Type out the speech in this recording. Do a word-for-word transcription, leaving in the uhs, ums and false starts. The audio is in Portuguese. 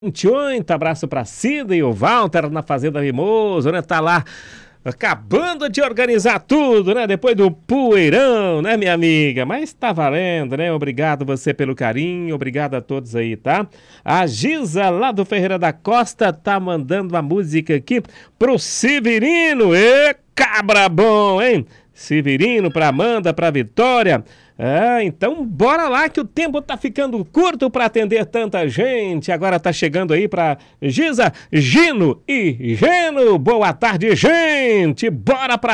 vinte e oito, abraço pra Cida e o Walter na Fazenda Mimoso, né? Tá lá acabando de organizar tudo, né? Depois do poeirão, né, minha amiga? Mas tá valendo, né? Obrigado você pelo carinho, obrigado a todos aí, tá? A Giza, lá do Ferreira da Costa, tá mandando uma música aqui pro Severino. Ê, cabra bom, hein? Severino, pra Amanda, pra Vitória. Ah, então bora lá que o tempo tá ficando curto para atender tanta gente. Agora tá chegando aí para Giza, Gino e Geno. Boa tarde, gente. Bora pra